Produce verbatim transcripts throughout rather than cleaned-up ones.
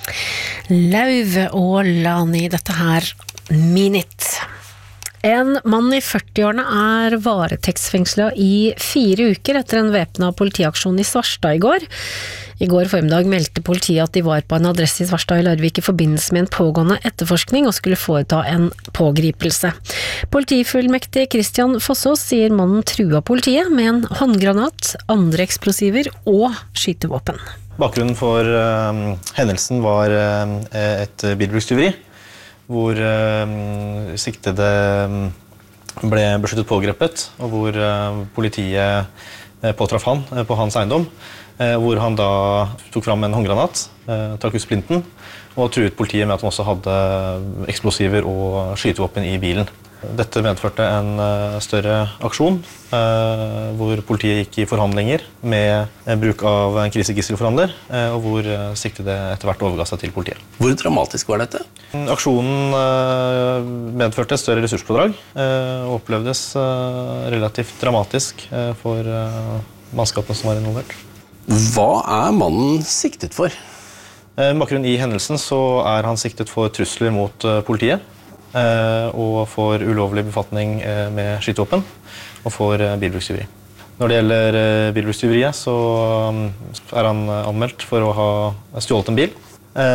Lauv og Lani, dette her Minit. En mann i førti-årene er varetektsfengslet i fire uker etter en væpnet politiaksjon i Svarstad i går. I går formiddag meldte politiet at de var på en adresse i Svarstad i Larvik i forbindelse med en pågående etterforskning og skulle foreta en pågripelse. Politifullmektig Kristian Fossås sier mannen trua politiet med en håndgranat, andre eksplosiver og skytevåpen. Bakgrunnen for uh, hendelsen var uh, et bilbrukstyveri, hvor uh, siktede ble beskyttet pågrepet, og hvor uh, politiet uh, påtraff han uh, på hans eiendom, uh, hvor han da tok fram en håndgranat, uh, trakk ut splinten, og truet politiet med at han også hadde eksplosiver og skytevåpen i bilen. Dette medførte en uh, større aksjon, uh, hvor politiet gikk i forhandlinger med uh, bruk av en krisegisselforhandler, uh, og hvor uh, siktede etter hvert overga seg til politiet. Hvor dramatisk var dette? Aksjonen uh, medførte et større ressurspådrag, uh, og opplevdes uh, relativt dramatisk uh, for uh, mannskapene som var involvert. Hva er mannen siktet for? Uh, bakgrunn i hendelsen så er han siktet for trusler mot uh, politiet, og for ulovlig befatning med skytevåpen og for bilbrukstyveri. Når det gjelder bilbrukstyveriet, så er han anmeldt for å ha stjålet en bil.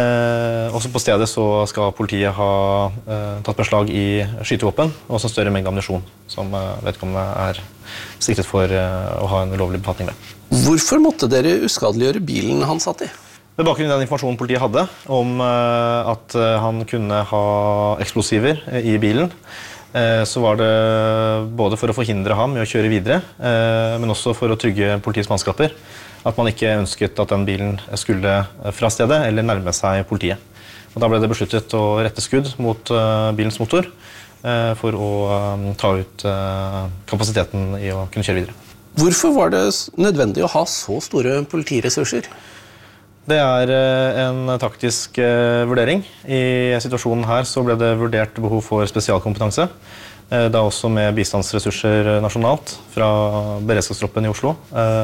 Også på stedet så skal politiet ha tatt beslag i skytevåpen og også en større mengde ammunisjon, som vedkommende er siktet for å ha en ulovlig befatning med. Hvorfor måtte dere uskadeliggjøre bilen han satt i? Med bakgrunn i den informasjonen politiet hadde om at han kunne ha eksplosiver i bilen, så var det både for å forhindre ham i å kjøre videre, men også for å trygge politiets mannskaper, at man ikke ønsket at den bilen skulle fra stedet eller nærme seg politiet. Og da ble det besluttet å rette skudd mot bilens motor for å ta ut kapasiteten i å kunne kjøre videre. Hvorfor var det nødvendig å ha så store politiressurser? Det er en taktisk vurdering. I situasjonen her så ble det vurdert behov for spesialkompetanse, da også med bistandsressurser nasjonalt fra beredskapstroppen i Oslo,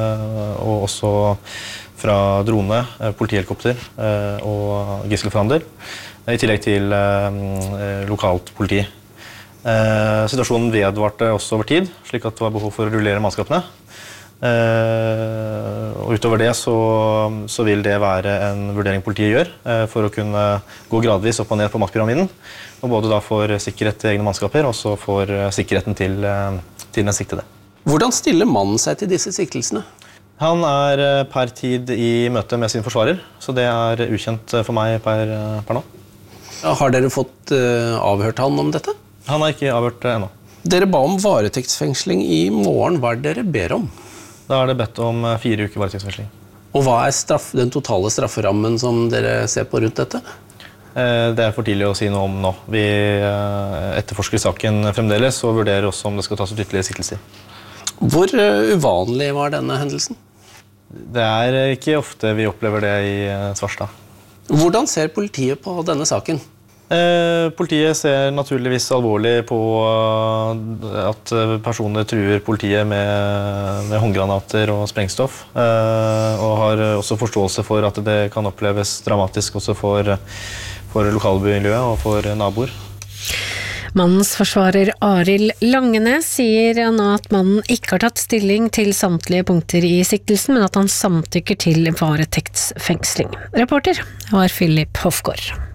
og også fra drone, politihelikopter og gisselforhandler, i tillegg til lokalt politi. Situasjonen vedvarte også over tid, slik at det var behov for å rullere mannskapene. Uh, og utover det så, så vil det være en vurdering politiet gjør uh, for å kunne gå gradvis opp og ned på maktpyramiden, og både da for sikkerhet til egne mannskaper og så for uh, sikkerheten til, uh, til den siktede. Hvordan stiller mannen seg til disse siktelsene? Han er uh, per tid i møte med sin forsvarer, så det er ukjent for meg per, uh, per nå. Har dere fått uh, avhørt han om dette? Han har ikke avhørt uh, ennå. Dere ba om varetektsfengsling i morgen. Hva er det dere ber om? Da er det bedt om fire uker varetektsfengsling. Og hva er straff, den totale strafferammen som dere ser på rundt dette? Det er for tidlig å si noe om nå. Vi etterforsker saken fremdeles og vurderer også om det skal tas ut ytterligere siktelser. Hvor uvanlig var denne hendelsen? Det er ikke ofte vi opplever det i Svarstad. Hvordan ser politiet på denne saken? Eh, politiet ser naturligvis alvorlig på at personer truer politiet med, med håndgranater og sprengstoff, eh, og har også forståelse for at det kan oppleves dramatisk også for, for lokalmiljøet og for naboer. Mannens forsvarer Arild Langenes sier nå at mannen ikke har tatt stilling til samtlige punkter i siktelsen, men at han samtykker til varetektsfengsling. Reporter var Philip Hofgaard.